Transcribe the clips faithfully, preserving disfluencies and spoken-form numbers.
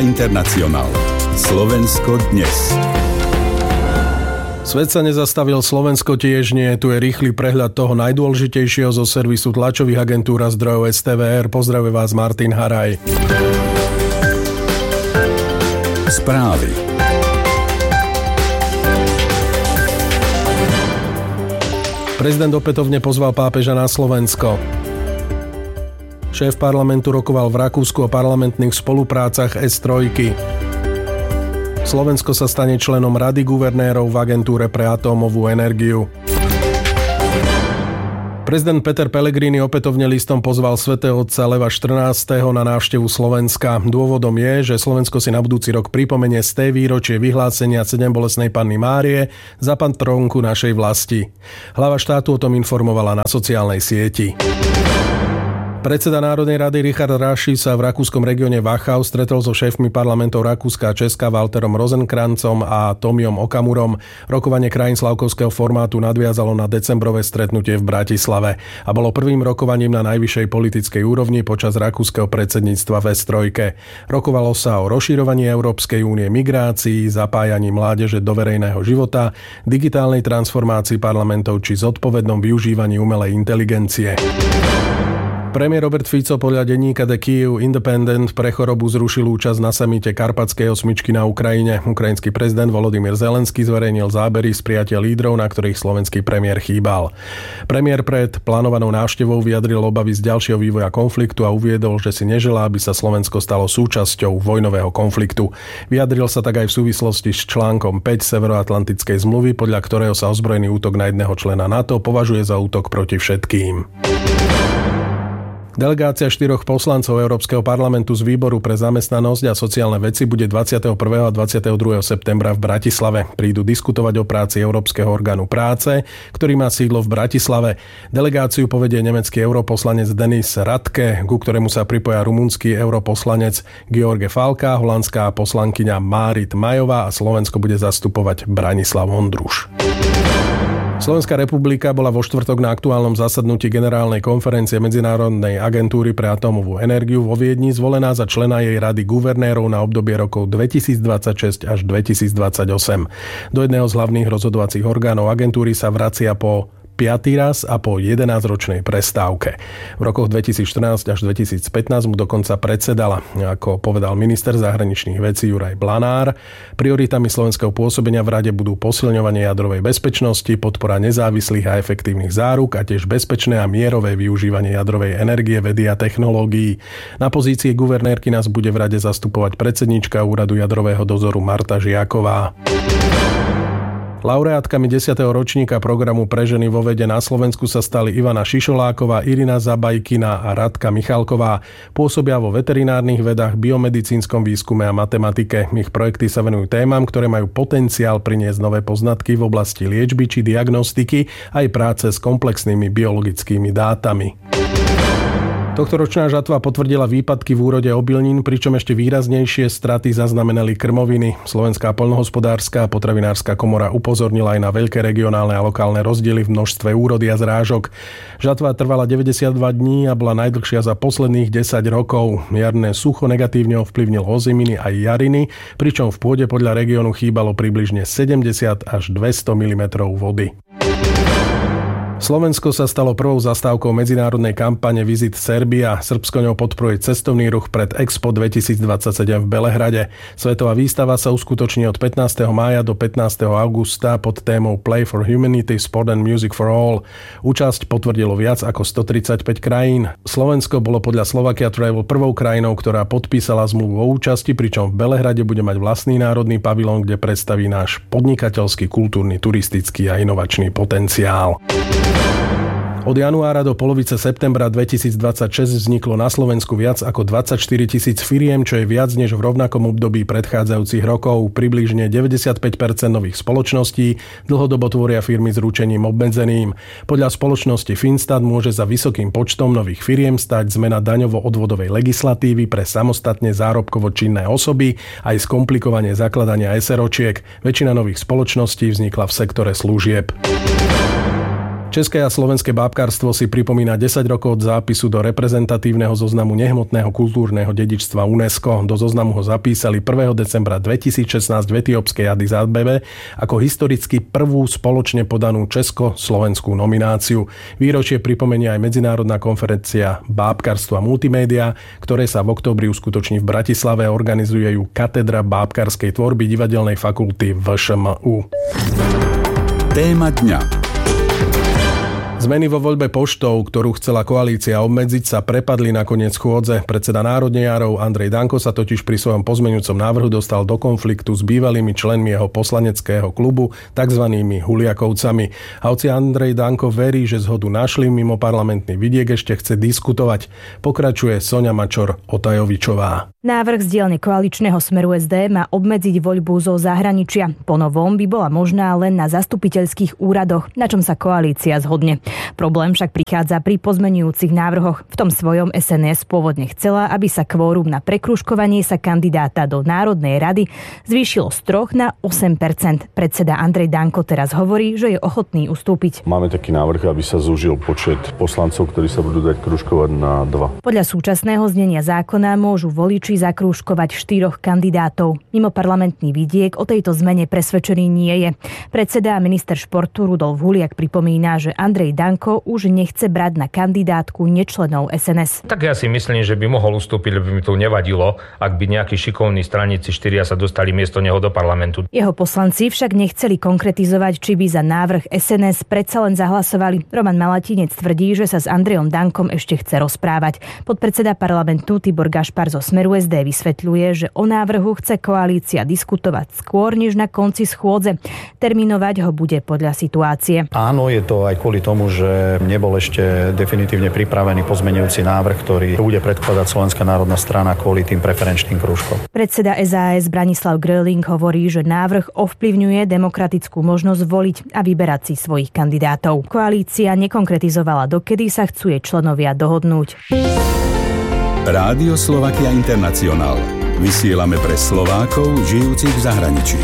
Internacional. Slovensko dnes. Svet sa nezastavil, Slovensko tiež nie. Tu je rýchly prehľad toho najdôležitejšieho zo servisu tlačových agentúr a zdrojov es té vé er. Pozdravuje vás Martin Haraj. Správy. Prezident opätovne pozval pápeža na Slovensko. Šéf parlamentu rokoval v Rakúsku o parlamentných spoluprácach es tri. Slovensko sa stane členom Rady guvernérov v agentúre pre atómovú energiu. Prezident Peter Pellegrini opätovne listom pozval svätého otca Leva štrnásteho na návštevu Slovenska. Dôvodom je, že Slovensko si na budúci rok pripomenie sté výročie vyhlásenia sedembolestnej Panny Márie za patrónku našej vlasti. Hlava štátu o tom informovala na sociálnej sieti. Predseda Národnej rady Richard Raši sa v rakúskom regióne Wachau stretol so šéfmi parlamentov Rakúska a Česka Walterom Rosenkrancom a Tomiom Okamurom. Rokovanie krajín slavkovského formátu nadviazalo na decembrové stretnutie v Bratislave a bolo prvým rokovaním na najvyššej politickej úrovni počas rakúskeho predsedníctva v es tri. Rokovalo sa o rozširovaní Európskej únie, migrácii, zapájaní mládeže do verejného života, digitálnej transformácii parlamentov či zodpovednom využívaní umelej inteligencie. Premiér Robert Fico podľa denníka The Kyiv Independent pre chorobu zrušil účasť na samite Karpatskej osmičky na Ukrajine. Ukrajinský prezident Volodymyr Zelenský zverejnil zábery z prijatia lídrov, na ktorých slovenský premiér chýbal. Premiér pred plánovanou návštevou vyjadril obavy z ďalšieho vývoja konfliktu a uviedol, že si neželá, aby sa Slovensko stalo súčasťou vojnového konfliktu. Vyjadril sa tak aj v súvislosti s článkom päť Severoatlantickej zmluvy, podľa ktorého sa ozbrojený útok na jedného člena NATO považuje za útok proti všetkým. Delegácia štyroch poslancov Európskeho parlamentu z výboru pre zamestnanosť a sociálne veci bude dvadsiateho prvého a dvadsiateho druhého septembra v Bratislave. Prídu diskutovať o práci Európskeho orgánu práce, ktorý má sídlo v Bratislave. Delegáciu povedie nemecký europoslanec Denis Radke, ku ktorému sa pripoja rumunský europoslanec George Falka, holandská poslankyňa Márit Majová a Slovensko bude zastupovať Branislav Ondruš. Slovenská republika bola vo štvrtok na aktuálnom zasadnutí Generálnej konferencie Medzinárodnej agentúry pre atómovú energiu vo Viedni zvolená za člena jej rady guvernérov na obdobie rokov dvetisícdvadsaťšesť až dvetisícdvadsaťosem. Do jedného z hlavných rozhodovacích orgánov agentúry sa vracia po piaty raz a po jedenásťročnej prestávke. V rokoch dvetisícštrnásť až dvetisícpätnásť mu dokonca predsedala, ako povedal minister zahraničných vecí Juraj Blanár. Prioritami slovenského pôsobenia v rade budú posilňovanie jadrovej bezpečnosti, podpora nezávislých a efektívnych záruk a tiež bezpečné a mierové využívanie jadrovej energie, vedy a technológií. Na pozícii guvernérky nás bude v rade zastupovať predsedníčka úradu jadrového dozoru Marta Žiaková. Laureátkami desiateho ročníka programu Pre ženy vo vede na Slovensku sa stali Ivana Šišoláková, Irina Zabajkina a Radka Michalková. Pôsobia vo veterinárnych vedách, biomedicínskom výskume a matematike. Ich projekty sa venujú témam, ktoré majú potenciál priniesť nové poznatky v oblasti liečby či diagnostiky, aj práce s komplexnými biologickými dátami. Tohtoročná žatva potvrdila výpadky v úrode obilnín, pričom ešte výraznejšie straty zaznamenali krmoviny. Slovenská poľnohospodárska a potravinárska komora upozornila aj na veľké regionálne a lokálne rozdiely v množstve úrody a zrážok. Žatva trvala deväťdesiatdva dní a bola najdlhšia za posledných desať rokov. Jarné sucho negatívne ovplyvnilo oziminy aj jariny, pričom v pôde podľa regiónu chýbalo približne sedemdesiat až dvesto milimetrov vody. Slovensko sa stalo prvou zastávkou medzinárodnej kampane Visit Serbia. Srbsko ňou podporuje cestovný ruch pred Expo dvetisícdvadsaťsedem v Belehrade. Svetová výstava sa uskutoční od pätnásteho mája do pätnásteho augusta pod témou Play for Humanity, Sport and Music for All. Účasť potvrdilo viac ako stotridsaťpäť krajín. Slovensko bolo podľa Slovakia Travel prvou krajinou, ktorá podpísala zmluvu o účasti, pričom v Belehrade bude mať vlastný národný pavilón, kde predstaví náš podnikateľský, kultúrny, turistický a inovačný potenciál. Od januára do polovice septembra dvetisícdvadsaťšesť vzniklo na Slovensku viac ako dvadsaťštyri tisíc firiem, čo je viac než v rovnakom období predchádzajúcich rokov. Približne deväťdesiatpäť percent nových spoločností dlhodobo tvoria firmy s ručením obmedzeným. Podľa spoločnosti Finstat môže za vysokým počtom nových firiem stať zmena daňovo-odvodovej legislatívy pre samostatne zárobkovo činné osoby aj skomplikovanie zakladania SROčiek. Väčšina nových spoločností vznikla v sektore služieb. České a slovenské bábkarstvo si pripomína desať rokov od zápisu do reprezentatívneho zoznamu nehmotného kultúrneho dedičstva UNESCO. Do zoznamu ho zapísali prvého decembra dvetisícšestnásť v etiópskej Addis Abebe ako historicky prvú spoločne podanú česko-slovenskú nomináciu. Výročie pripomenia aj medzinárodná konferencia Bábkarstvo a multimédia, ktoré sa v októbri uskutoční v Bratislave a organizuje ju Katedra bábkarskej tvorby Divadelnej fakulty vé š em ú. Téma dňa. Zmeny vo voľbe poštou, ktorú chcela koalícia obmedziť, sa prepadli nakoniec schôdze. Predseda národniarov Andrej Danko sa totiž pri svojom pozmeňujúcom návrhu dostal do konfliktu s bývalými členmi jeho poslaneckého klubu, takzvanými Huliakovcami. A hoci Andrej Danko verí, že zhodu našli, mimo parlamentný vidiek ešte chce diskutovať. Pokračuje Soňa Mačor-Otajovičová. Návrh z dielne koaličného Smeru es dé má obmedziť voľbu zo zahraničia. Po novom by bola možná len na zastupiteľských úradoch, na čom sa koalícia zhodne. Problém však prichádza pri pozmenujúcich návrhoch. V tom svojom es en es pôvodne chcela, aby sa kvórum na prekružkovanie sa kandidáta do Národnej rady zvýšilo z troch na osem percent. Predseda Andrej Danko teraz hovorí, že je ochotný ustúpiť. Máme taký návrh, aby sa zúžil počet poslancov, ktorí sa budú dať kružkovať na dva. Podľa súčasného znenia zákona môžu voliči zakrúžkovať štyroch kandidátov. Mimo parlamentný vidiek o tejto zmene presvedčený nie je. Predseda a minister športu Rudolf Huliak pripomína, že Andrej Danko už nechce brať na kandidátku nečlenov es en es. Tak ja si myslím, že by mohol ustúpiť, lebo by mi to nevadilo, ak by nejakí šikovní straníci štyria sa dostali miesto neho do parlamentu. Jeho poslanci však nechceli konkretizovať, či by za návrh es en es predsa len zahlasovali. Roman Malatinec tvrdí, že sa s Andrejom Dankom ešte chce rozprávať. Podpredseda parlamentu Tibor Gašpar zo Smeru es dé vysvetľuje, že o návrhu chce koalícia diskutovať skôr než na konci schôdze. Terminovať ho bude podľa situácie. Áno, je to aj kvôli tomu, že nebol ešte definitívne pripravený pozmeňujúci návrh, ktorý bude predkladať Slovenská národná strana kvôli tým preferenčným krúžkom. Predseda es a es Branislav Gröling hovorí, že návrh ovplyvňuje demokratickú možnosť voliť a vyberať si svojich kandidátov. Koalícia nekonkretizovala, dokedy sa chcú jej členovia dohodnúť. Rádio Slovakia International. Vysielame pre Slovákov žijúcich v zahraničí.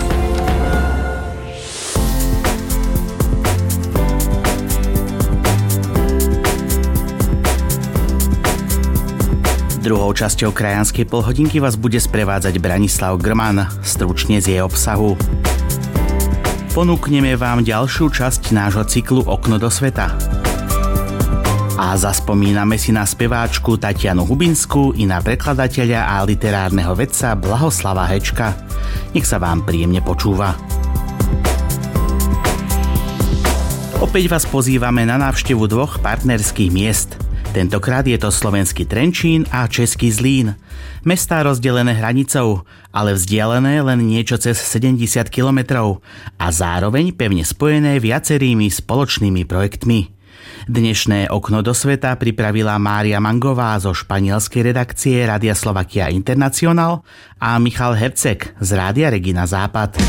Druhou časťou krajanskej polhodinky vás bude sprevádzať Branislav Grman, stručne z jej obsahu. Ponúkneme vám ďalšiu časť nášho cyklu Okno do sveta. A zaspomíname si na speváčku Tatianu Hubinskú i na prekladateľa a literárneho vedca Blahoslava Hečka. Nech sa vám príjemne počúva. Opäť vás pozývame na návštevu dvoch partnerských miest. Tentokrát je to slovenský Trenčín a český Zlín. Mestá rozdelené hranicou, ale vzdialené len niečo cez sedemdesiat kilometrov a zároveň pevne spojené viacerými spoločnými projektmi. Dnešné okno do sveta pripravila Mária Mangová zo španielskej redakcie Rádia Slovakia International a Michal Herceg z Rádia Regina Západ.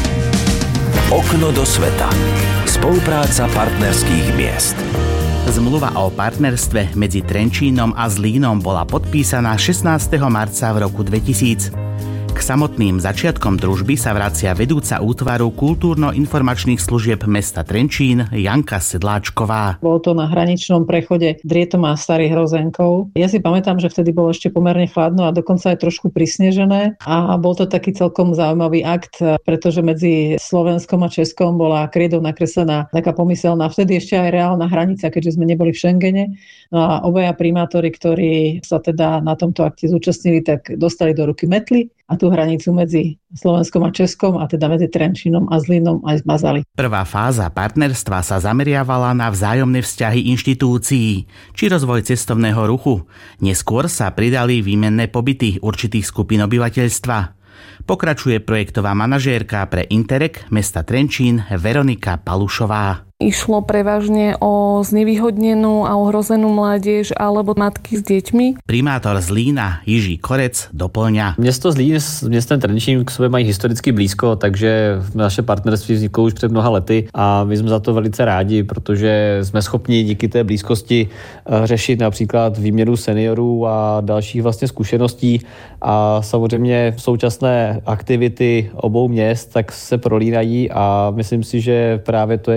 Okno do sveta. Spolupráca partnerských miest. Zmluva o partnerstve medzi Trenčínom a Zlínom bola podpísaná šestnásteho marca v roku dvetisíc. K samotným začiatkom družby sa vracia vedúca útvaru kultúrno-informačných služieb mesta Trenčín Janka Sedláčková. Bolo to na hraničnom prechode Drietom a Starých Hrozenkov. Ja si pamätám, že vtedy bolo ešte pomerne chladno a dokonca aj trošku prisnežené a bol to taký celkom zaujímavý akt, pretože medzi Slovenskom a Českom bola kriedou nakreslená taká pomyselná, vtedy ešte aj reálna hranica, keďže sme neboli v Schengene. No a obaja primátori, ktorí sa teda na tomto akte zúčastnili, tak dostali do ruky metly a tú hranicu medzi Slovenskom a Českom a teda medzi Trenčínom a Zlínom aj zmazali. Prvá fáza partnerstva sa zameriavala na vzájomné vzťahy inštitúcií či rozvoj cestovného ruchu. Neskôr sa pridali výmenné pobyty určitých skupín obyvateľstva. Pokračuje projektová manažérka pre Interreg mesta Trenčín Veronika Palušová. Išlo prevažne o znevýhodnenú a ohrozenú mládež alebo matky s deťmi. Primátor Zlína Jiří Korec doplňa. Město Zlín s městem Trenčín k sobě mají historicky blízko, takže naše partnerství vzniklo už před mnoha lety a my jsme za to velice rádi, protože jsme schopni díky té blízkosti řešit například výměnu seniorů a dalších vlastně zkušeností a samozřejmě současné aktivity obou měst tak se prolínají a myslím si, že právě to je i ten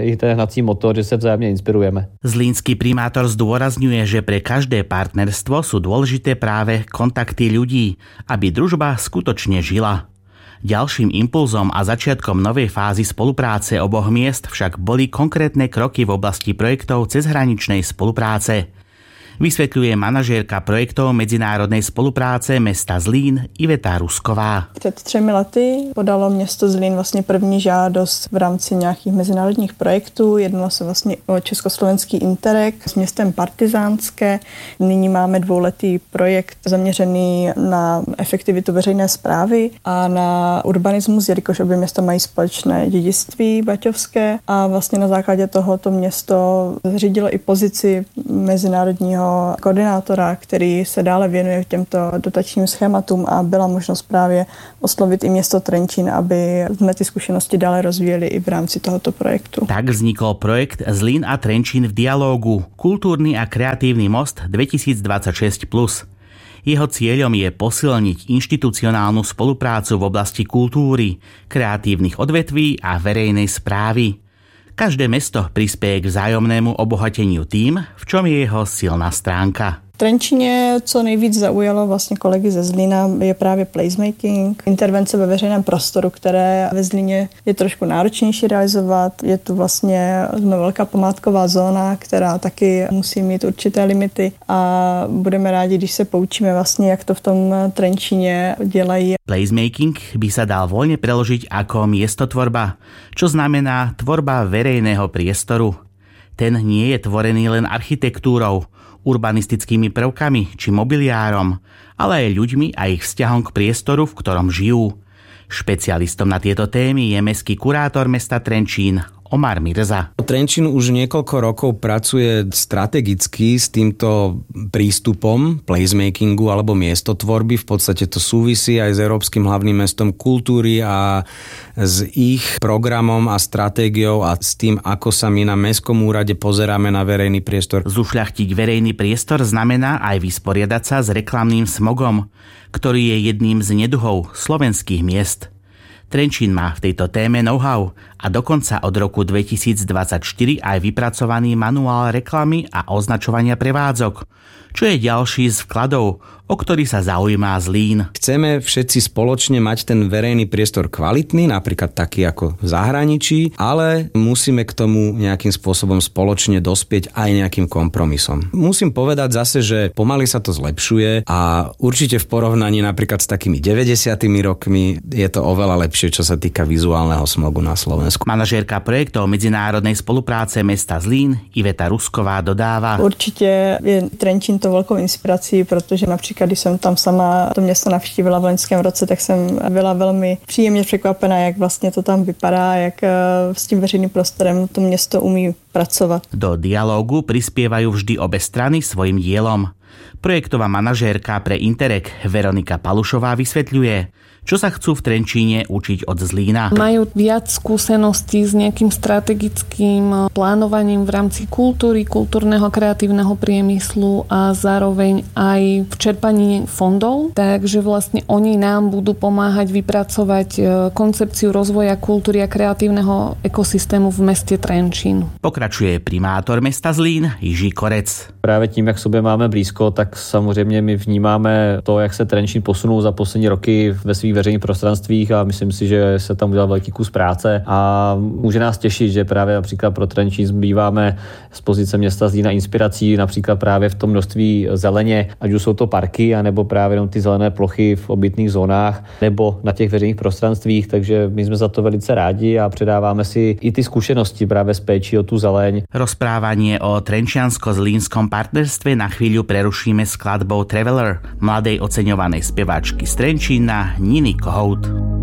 hnací motor, že se vzájemně inspirujeme. Zlínský primátor zdôrazňuje, že pre každé partnerstvo sú dôležité práve kontakty ľudí, aby družba skutočne žila. Ďalším impulzom a začiatkom novej fázy spolupráce oboch miest však boli konkrétne kroky v oblasti projektov cezhraničnej spolupráce. Vysvetľuje manažérka projektov mezinárodnej spolupráce mesta Zlín Iveta Rusková. Před třemi lety podalo město Zlín vlastně první žádost v rámci nějakých mezinárodních projektů. Jednalo se vlastně o československý Interreg s městem Partizánské. Nyní máme dvouletý projekt zaměřený na efektivitu veřejné správy a na urbanismus, jelikož obě města mají společné dědictví baťovské a vlastně na základě tohoto město zřídilo i pozici mezinárodního koordinátora, který se dále věnuje těmto dotačním schématům a byla možnost právě oslovit i město Trenčín, aby jsme ty zkušenosti dále rozvíjeli i v rámci tohoto projektu. Tak vznikol projekt Zlín a Trenčín v dialógu Kultúrny a kreatívny most dvetisícdvadsaťšesť plus. Jeho cieľom je posilniť inštitucionálnu spoluprácu v oblasti kultúry, kreatívnych odvetví a verejnej správy. Každé mesto prispieje k vzájomnému obohateniu tým, v čom je jeho silná stránka. V Trenčíně co nejvíc zaujalo vlastně kolegy ze Zlína je právě placemaking, intervence ve veřejném prostoru, které ve Zlíně je trošku náročnější realizovat. Je tu vlastně velká památková zóna, která taky musí mít určité limity a budeme rádi, když se poučíme vlastně, jak to v tom Trenčíně dělají. Placemaking by sa dal voľne preložiť ako miestotvorba, čo znamená tvorba verejného priestoru. Ten nie je tvorený len architektúrou, urbanistickými prvkami či mobiliárom, ale aj ľuďmi a ich vzťahom k priestoru, v ktorom žijú. Špecialistom na tieto témy je mestský kurátor mesta Trenčín Omar Mirza. Trenčín už niekoľko rokov pracuje strategicky s týmto prístupom placemakingu alebo miestotvorby. V podstate to súvisí aj s Európskym hlavným mestom kultúry a s ich programom a stratégiou a s tým, ako sa my na mestskom úrade pozeráme na verejný priestor. Zušľachtiť verejný priestor znamená aj vysporiadať sa s reklamným smogom, ktorý je jedným z neduhov slovenských miest. Trenčín má v tejto téme know-how a dokonca od roku dvetisícdvadsaťštyri aj vypracovaný manuál reklamy a označovania prevádzok, čo je ďalší z vkladov, o ktorý sa zaujíma Zlín. Chceme všetci spoločne mať ten verejný priestor kvalitný, napríklad taký ako v zahraničí, ale musíme k tomu nejakým spôsobom spoločne dospieť aj nejakým kompromisom. Musím povedať zase, že pomaly sa to zlepšuje a určite v porovnaní napríklad s takými deväťdesiatymi rokmi je to oveľa lepšie, čo sa týka vizuálneho smogu na Slovensku. Manažérka projektov medzinárodnej spolupráce mesta Zlín Iveta Rusková dodáva. Určitě je Trenčín to velkou inspirací, protože například když jsem tam sama to město navštívila v loňském roce, tak jsem byla velmi příjemně překvapená, jak vlastně to tam vypadá, jak s tím veřejným prostorem to město umí pracovat. Do dialógu prispievajú vždy obe strany svojim dielom. Projektová manažérka pre Interreg Veronika Palušová vysvetľuje, čo sa chcú v Trenčíne učiť od Zlína. Majú viac skúseností s nejakým strategickým plánovaním v rámci kultúry, kultúrneho kreatívneho priemyslu a zároveň aj v čerpaní fondov. Takže vlastne oni nám budú pomáhať vypracovať koncepciu rozvoja kultúry a kreatívneho ekosystému v meste Trenčín. Pokračuje primátor mesta Zlín Jiří Korec. Právě tím, jak sobě máme blízko, tak samozřejmě my vnímáme to, jak se Trenčín posunul za poslední roky ve svých veřejných prostranstvích a myslím si, že se tam udělal velký kus práce a může nás těšit, že právě například pro Trenčín zbýváme z pozice města Zlína inspirací například právě v tom množství zeleně, ať už jsou to parky, anebo právě jenom ty zelené plochy v obytných zónách nebo na těch veřejných prostranstvích, takže my jsme za to velice rádi a předáváme si i ty zkušenosti právě s péčí o tu zeleň. Rozprávanie o trenčiansko-zlínskom partnerstve na chvíľu prerušíme skladbou Traveler mladej oceňovanej speváčky z Trenčína Niny Kohout.